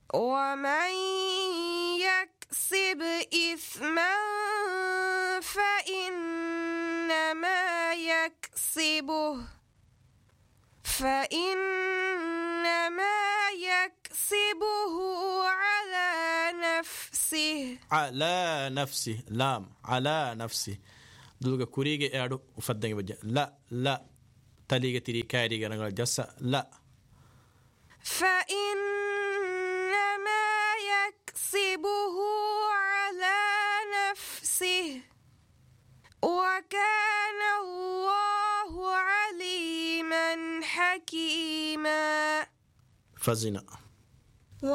ومن يكسب إثما فإنما يكسبه على نفسه لام على نفسه دوغا كوريغي ادو فدنگ بجا لا تليغا تري كايريغا نغا جسا لا فإنما يكسبه على نفسه وكان الله عليما حكيما. فزنا